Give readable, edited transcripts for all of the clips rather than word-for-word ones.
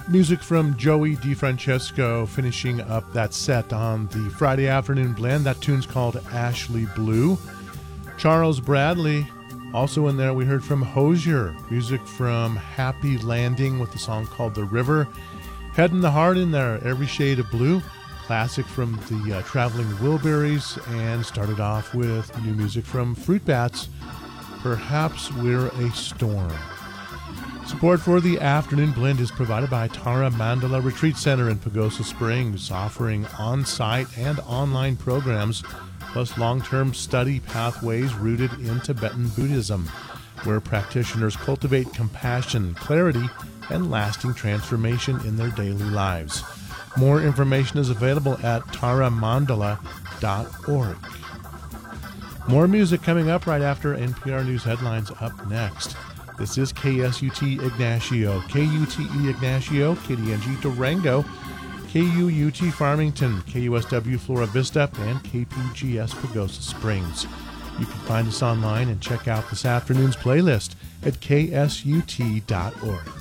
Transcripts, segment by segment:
Music from Joey DeFrancesco finishing up that set on the Friday afternoon blend. That tune's called Ashley Blue. Charles Bradley, also in there, we heard from Hozier. Music from Happy Landing with the song called The River. Head in the Heart in there, Every Shade of Blue. Classic from the Traveling Wilburys. And started off with new music from Fruit Bats, Perhaps We're a Storm. Support for the afternoon blend is provided by Tara Mandala Retreat Center in Pagosa Springs, offering on-site and online programs, plus long-term study pathways rooted in Tibetan Buddhism, where practitioners cultivate compassion, clarity, and lasting transformation in their daily lives. More information is available at taramandala.org. More music coming up right after NPR News headlines up next. This is KSUT Ignacio, KUTE Ignacio, KDNG Durango, KUUT Farmington, KUSW Flora Vista, and KPGS Pagosa Springs. You can find us online and check out this afternoon's playlist at ksut.org.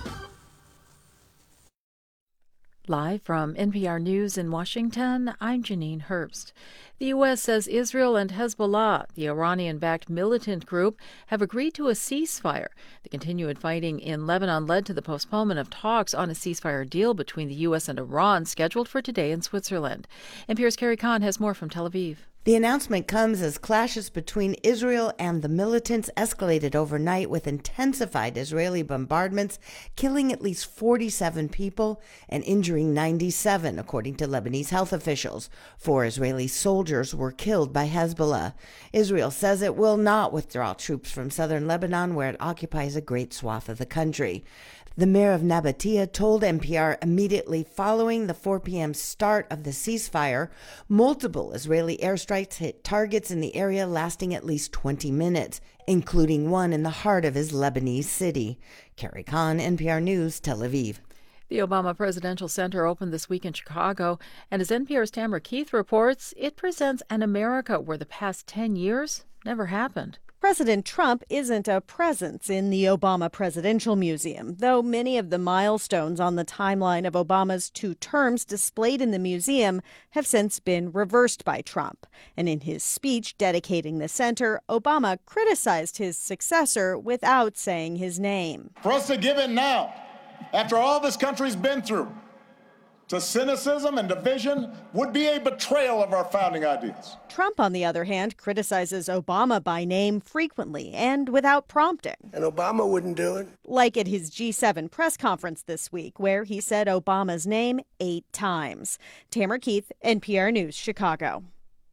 Live from NPR News in Washington, I'm Janine Herbst. The U.S. says Israel and Hezbollah, the Iranian-backed militant group, have agreed to a ceasefire. The continued fighting in Lebanon led to the postponement of talks on a ceasefire deal between the U.S. and Iran scheduled for today in Switzerland. NPR's Carrie Kahn has more from Tel Aviv. The announcement comes as clashes between Israel and the militants escalated overnight with intensified Israeli bombardments, killing at least 47 people and injuring 97, according to Lebanese health officials. 4 Israeli soldiers were killed by Hezbollah. Israel says it will not withdraw troops from southern Lebanon, where it occupies a great swath of the country. The mayor of Nabatea told NPR immediately following the 4 p.m. start of the ceasefire, multiple Israeli airstrikes hit targets in the area lasting at least 20 minutes, including one in the heart of his Lebanese city. Carrie Kahn, NPR News, Tel Aviv. The Obama Presidential Center opened this week in Chicago, and as NPR's Tamara Keith reports, it presents an America where the past 10 years never happened. President Trump isn't a presence in the Obama Presidential Museum, though many of the milestones on the timeline of Obama's 2 terms displayed in the museum have since been reversed by Trump. And in his speech dedicating the center, Obama criticized his successor without saying his name. For us to give in now, after all this country's been through, to cynicism and division would be a betrayal of our founding ideas. Trump, on the other hand, criticizes Obama by name frequently and without prompting. And Obama wouldn't do it. Like at his G7 press conference this week, where he said Obama's name 8 times. Tamara Keith, NPR News, Chicago.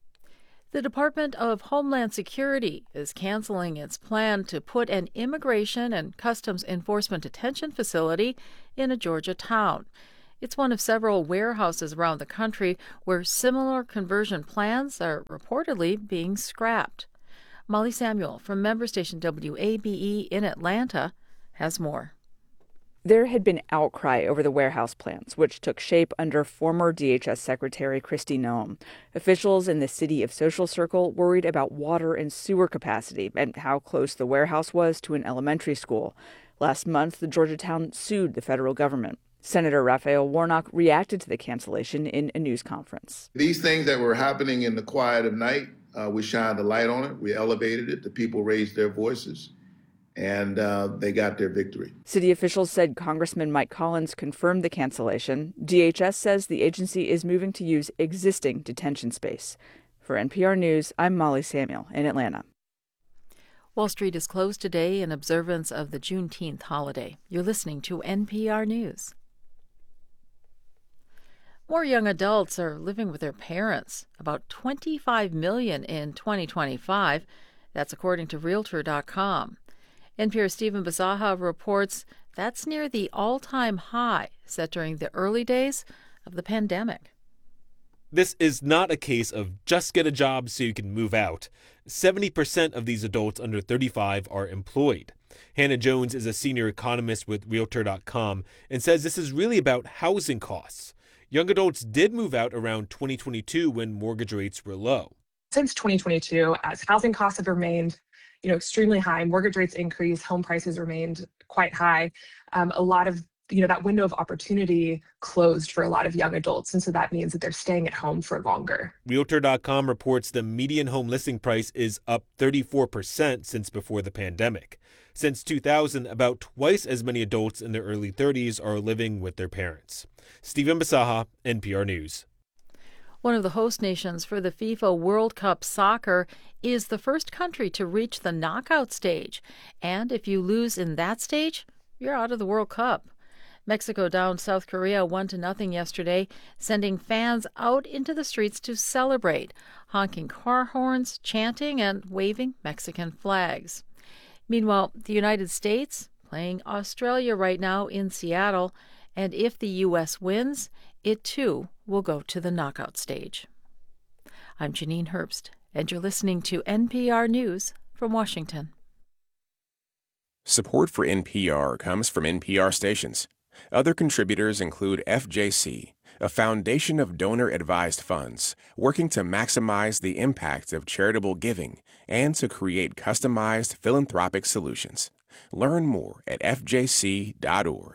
The Department of Homeland Security is canceling its plan to put an Immigration and Customs Enforcement detention facility in a Georgia town. It's one of several warehouses around the country where similar conversion plans are reportedly being scrapped. Molly Samuel from member station WABE in Atlanta has more. There had been outcry over the warehouse plans, which took shape under former DHS Secretary Kristi Noem. Officials in the city of Social Circle worried about water and sewer capacity and how close the warehouse was to an elementary school. Last month, the Georgia town sued the federal government. Senator Raphael Warnock reacted to the cancellation in a news conference. These things that were happening in the quiet of night, we shined a light on it. We elevated it. The people raised their voices, and they got their victory. City officials said Congressman Mike Collins confirmed the cancellation. DHS says the agency is moving to use existing detention space. For NPR News, I'm Molly Samuel in Atlanta. Wall Street is closed today in observance of the Juneteenth holiday. You're listening to NPR News. More young adults are living with their parents, about 25 million in 2025. That's according to Realtor.com. NPR's Stephen Bizaha reports that's near the all-time high set during the early days of the pandemic. This is not a case of just get a job so you can move out. 70% of these adults under 35 are employed. Hannah Jones is a senior economist with Realtor.com and says this is really about housing costs. Young adults did move out around 2022 when mortgage rates were low. Since 2022, as housing costs have remained, extremely high, mortgage rates increased, home prices remained quite high. A lot of that window of opportunity closed for a lot of young adults. And so that means that they're staying at home for longer. Realtor.com reports the median home listing price is up 34% since before the pandemic. Since 2000, about twice as many adults in their early 30s are living with their parents. Stephen Basaha, NPR News. One of the host nations for the FIFA World Cup Soccer is the first country to reach the knockout stage. And if you lose in that stage, you're out of the World Cup. Mexico downed South Korea 1-0 yesterday, sending fans out into the streets to celebrate, honking car horns, chanting, and waving Mexican flags. Meanwhile, the United States playing Australia right now in Seattle, and if the U.S. wins, it too will go to the knockout stage. I'm Janine Herbst, and you're listening to NPR News from Washington. Support for NPR comes from NPR stations. Other contributors include FJC, a foundation of donor-advised funds working to maximize the impact of charitable giving and to create customized philanthropic solutions. Learn more at fjc.org.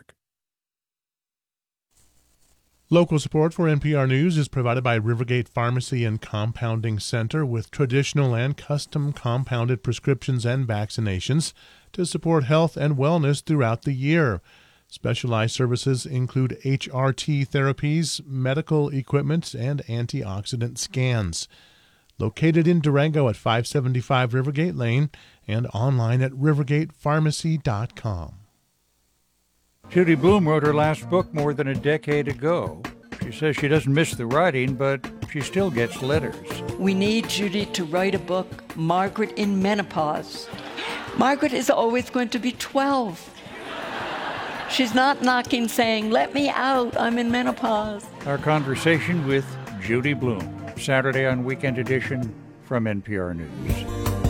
Local support for NPR News is provided by Rivergate Pharmacy and Compounding Center with traditional and custom compounded prescriptions and vaccinations to support health and wellness throughout the year. Specialized services include HRT therapies, medical equipment, and antioxidant scans. Located in Durango at 575 Rivergate Lane and online at rivergatepharmacy.com. Judy Blume wrote her last book more than a decade ago. She says she doesn't miss the writing, but she still gets letters. We need Judy to write a book, Margaret in Menopause. Margaret is always going to be 12. She's not knocking saying, let me out, I'm in menopause. Our conversation with Judy Blume, Saturday on Weekend Edition from NPR News.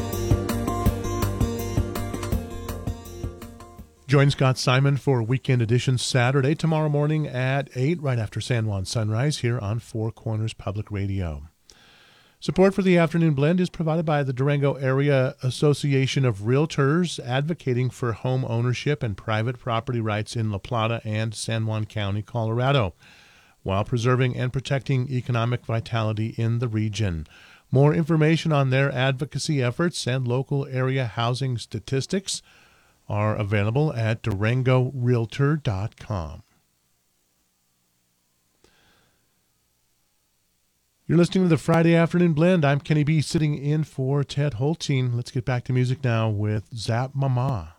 Join Scott Simon for Weekend Edition Saturday, tomorrow morning at 8, right after San Juan Sunrise, here on Four Corners Public Radio. Support for the Afternoon Blend is provided by the Durango Area Association of Realtors, advocating for home ownership and private property rights in La Plata and San Juan County, Colorado, while preserving and protecting economic vitality in the region. More information on their advocacy efforts and local area housing statistics are available at DurangoRealtor.com. You're listening to the Friday Afternoon Blend. I'm Kenny B, sitting in for Ted Holstein. Let's get back to music now with Zap Mama.